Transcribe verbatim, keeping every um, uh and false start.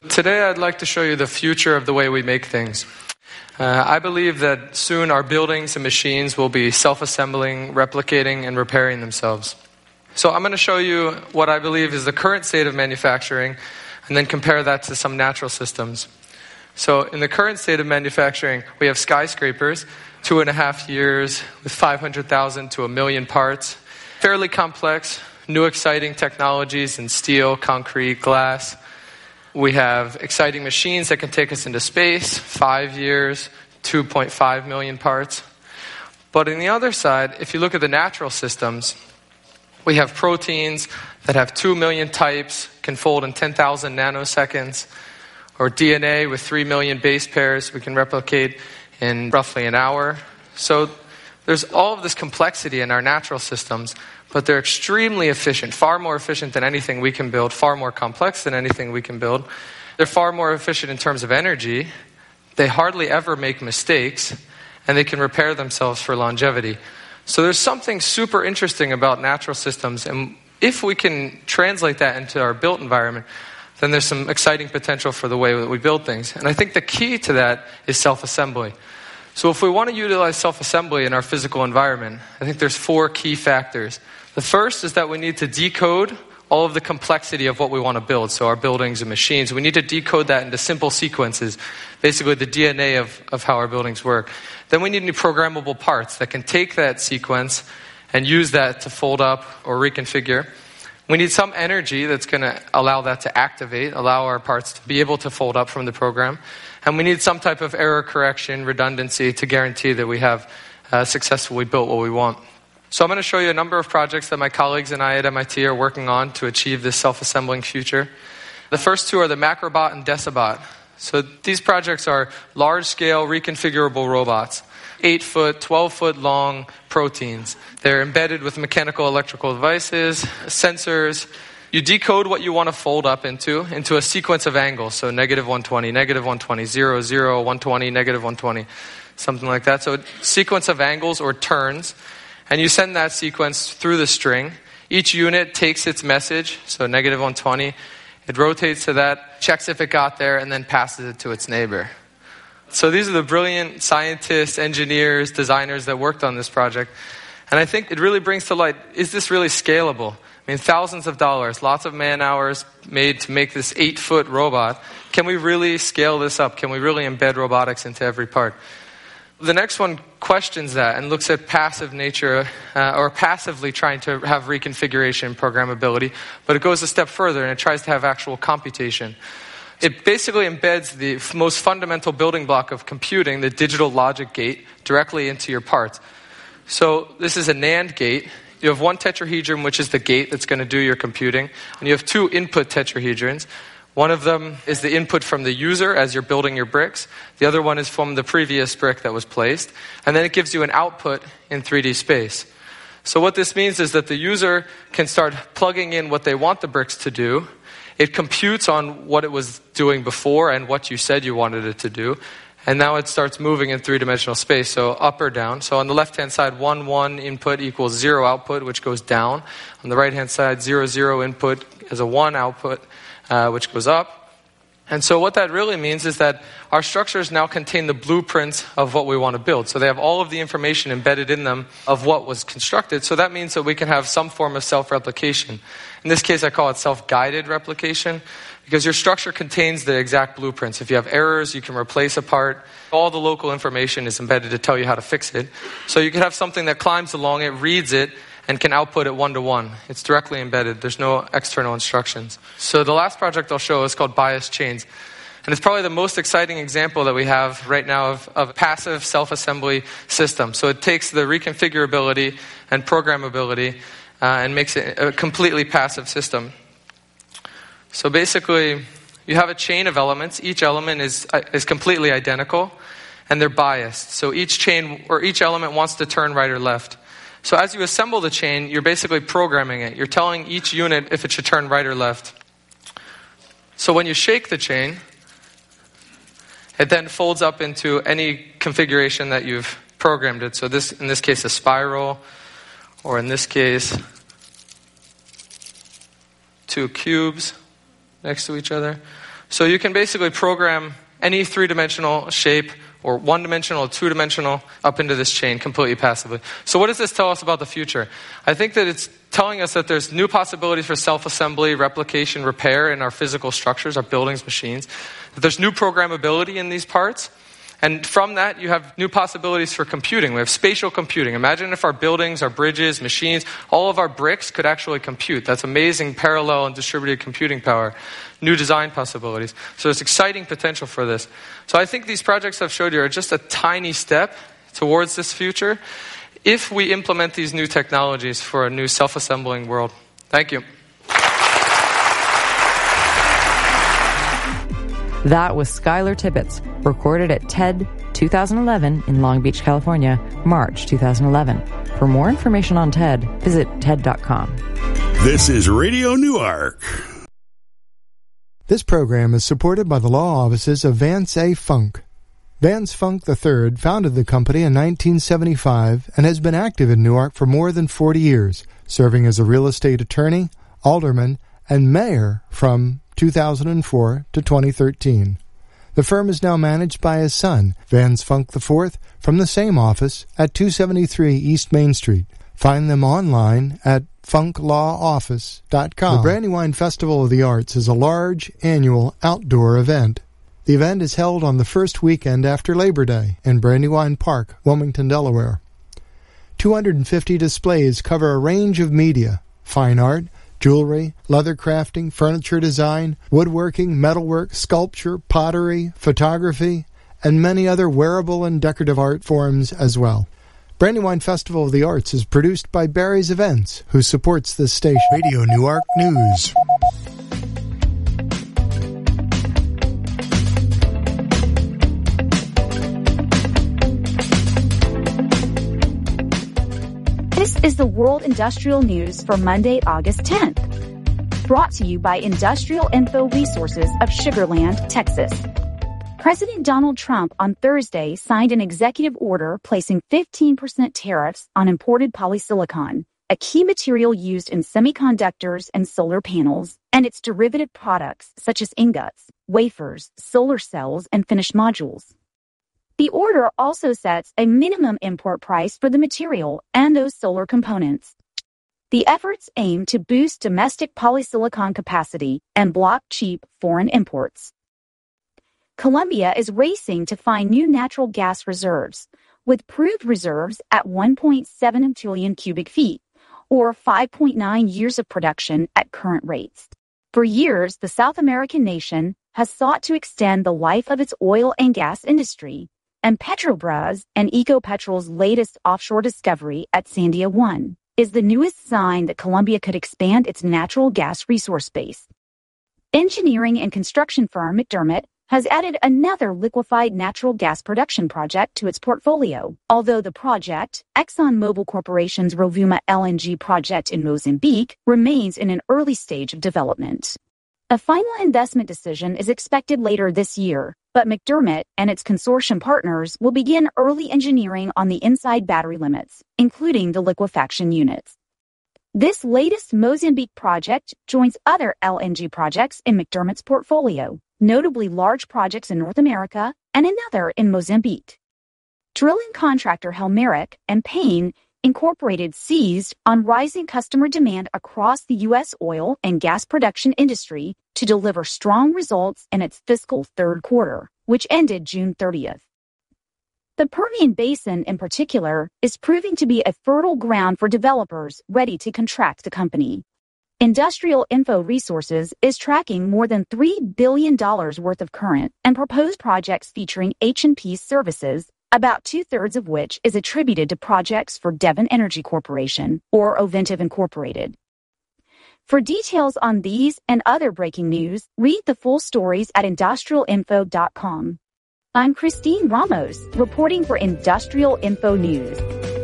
Today I'd like to show you the future of the way we make things. Uh, I believe that soon our buildings and machines will be self-assembling, replicating, and repairing themselves. So I'm going to show you what I believe is the current state of manufacturing, and then compare that to some natural systems. So in the current state of manufacturing, we have skyscrapers, two and a half years with five hundred thousand to a million parts. Fairly complex, new exciting technologies in steel, concrete, glass. We have exciting machines that can take us into space, five years, two point five million parts. But on the other side, if you look at the natural systems, we have proteins that have two million types, can fold in ten thousand nanoseconds, or D N A with three million base pairs we can replicate in roughly an hour. So there's all of this complexity in our natural systems, but they're extremely efficient, far more efficient than anything we can build, far more complex than anything we can build. They're far more efficient in terms of energy. They hardly ever make mistakes, and they can repair themselves for longevity. So there's something super interesting about natural systems, and if we can translate that into our built environment, then there's some exciting potential for the way that we build things. And I think the key to that is self-assembly. So if we want to utilize self-assembly in our physical environment, I think there's four key factors. The first is that we need to decode all of the complexity of what we want to build, so our buildings and machines. We need to decode that into simple sequences, basically the D N A of, of how our buildings work. Then we need new programmable parts that can take that sequence and use that to fold up or reconfigure. We need some energy that's going to allow that to activate, allow our parts to be able to fold up from the program. And we need some type of error correction, redundancy to guarantee that we have uh, successfully built what we want. So I'm going to show you a number of projects that my colleagues and I at M I T are working on to achieve this self-assembling future. The first two are the Macrobot and Decibot. So these projects are large-scale reconfigurable robots. eight foot, twelve foot long proteins. They're embedded with mechanical electrical devices, sensors. You decode what you want to fold up into, into a sequence of angles. So negative one twenty, negative one twenty, zero, zero, one twenty, negative one twenty, something like that. So a sequence of angles or turns. And you send that sequence through the string. Each unit takes its message, so negative one twenty. It rotates to that, checks if it got there, and then passes it to its neighbor. So these are the brilliant scientists, engineers, designers that worked on this project. And I think it really brings to light, is this really scalable? I mean, thousands of dollars, lots of man hours made to make this eight-foot robot. Can we really scale this up? Can we really embed robotics into every part? The next one questions that and looks at passive nature, uh, or passively trying to have reconfiguration programmability, but it goes a step further and it tries to have actual computation. It basically embeds the f- most fundamental building block of computing, the digital logic gate, directly into your parts. So this is a NAND gate. You have one tetrahedron, which is the gate that's going to do your computing, and you have two input tetrahedrons. One of them is the input from the user as you're building your bricks. The other one is from the previous brick that was placed. And then it gives you an output in three D space. So what this means is that the user can start plugging in what they want the bricks to do. It computes on what it was doing before and what you said you wanted it to do. And now it starts moving in three-dimensional space, so up or down. So on the left-hand side, one, one input equals zero output, which goes down. On the right-hand side, zero, zero input is a one output, uh, which goes up. And so what that really means is that our structures now contain the blueprints of what we want to build. So they have all of the information embedded in them of what was constructed. So that means that we can have some form of self-replication. In this case, I call it self-guided replication, because your structure contains the exact blueprints. If you have errors, you can replace a part. All the local information is embedded to tell you how to fix it. So you can have something that climbs along it, reads it, and can output it one-to-one. It's directly embedded. There's no external instructions. So the last project I'll show is called Bias Chains. And it's probably the most exciting example that we have right now of, of a passive self-assembly system. So it takes the reconfigurability and programmability uh, and makes it a completely passive system. So basically, you have a chain of elements. Each element is is completely identical, and they're biased. So each chain or each element wants to turn right or left. So as you assemble the chain, you're basically programming it. You're telling each unit if it should turn right or left. So when you shake the chain, it then folds up into any configuration that you've programmed it. So this, in this case, a spiral, or in this case, two cubes next to each other. So you can basically program any three-dimensional shape or one-dimensional, two-dimensional up into this chain completely passively. So what does this tell us about the future? I think that it's telling us that there's new possibilities for self-assembly, replication, repair in our physical structures, our buildings, machines. That there's new programmability in these parts. And from that, you have new possibilities for computing. We have spatial computing. Imagine if our buildings, our bridges, machines, all of our bricks could actually compute. That's amazing parallel and distributed computing power. New design possibilities. So there's exciting potential for this. So I think these projects I've showed you are just a tiny step towards this future if we implement these new technologies for a new self-assembling world. Thank you. That was Skylar Tibbetts, recorded at TED twenty eleven in Long Beach, California, March twenty eleven. For more information on TED, visit ted dot com. This is Radio Newark. This program is supported by the law offices of Vance A. Funk. Vance Funk the third founded the company in nineteen seventy-five and has been active in Newark for more than forty years, serving as a real estate attorney, alderman, and mayor from two thousand four to twenty thirteen. The firm is now managed by his son, Vance Funk the fourth, from the same office at two seventy-three East Main Street. Find them online at funk law office dot com. The Brandywine Festival of the Arts is a large, annual, outdoor event. The event is held on the first weekend after Labor Day in Brandywine Park, Wilmington, Delaware. two hundred fifty displays cover a range of media, fine art, jewelry, leather crafting, furniture design, woodworking, metalwork, sculpture, pottery, photography, and many other wearable and decorative art forms as well. Brandywine Festival of the Arts is produced by Barry's Events, who supports this station. Radio Newark News. This is the World Industrial News for Monday, August tenth. Brought to you by Industrial Info Resources of Sugar Land, Texas. President Donald Trump on Thursday signed an executive order placing fifteen percent tariffs on imported polysilicon, a key material used in semiconductors and solar panels, and its derivative products such as ingots, wafers, solar cells, and finished modules. The order also sets a minimum import price for the material and those solar components. The efforts aim to boost domestic polysilicon capacity and block cheap foreign imports. Colombia is racing to find new natural gas reserves, with proved reserves at one point seven trillion cubic feet, or five point nine years of production at current rates. For years, the South American nation has sought to extend the life of its oil and gas industry, and Petrobras and Ecopetrol's latest offshore discovery at Sandia one is the newest sign that Colombia could expand its natural gas resource base. Engineering and construction firm McDermott has added another liquefied natural gas production project to its portfolio, although the project, ExxonMobil Corporation's Rovuma L N G project in Mozambique, remains in an early stage of development. A final investment decision is expected later this year, but McDermott and its consortium partners will begin early engineering on the inside battery limits, including the liquefaction units. This latest Mozambique project joins other L N G projects in McDermott's portfolio, notably large projects in North America and another in Mozambique. Drilling contractor Helmerich and Payne Incorporated seized on rising customer demand across the U S oil and gas production industry to deliver strong results in its fiscal third quarter, which ended June thirtieth. The Permian Basin, in particular, is proving to be a fertile ground for developers ready to contract the company. Industrial Info Resources is tracking more than three billion dollars worth of current and proposed projects featuring H and P services, about two-thirds of which is attributed to projects for Devon Energy Corporation, or Oventive Incorporated. For details on these and other breaking news, read the full stories at industrial info dot com. I'm Christine Ramos, reporting for Industrial Info News.